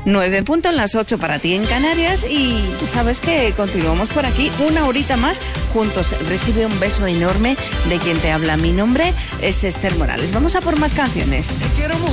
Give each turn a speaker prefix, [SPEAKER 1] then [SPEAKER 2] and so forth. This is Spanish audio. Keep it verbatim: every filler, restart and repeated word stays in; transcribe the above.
[SPEAKER 1] Nueve punto en las ocho para ti en Canarias y sabes que continuamos por aquí una horita más juntos. Recibe un beso enorme de quien te habla. Mi nombre es Esther Morales. Vamos a por más canciones.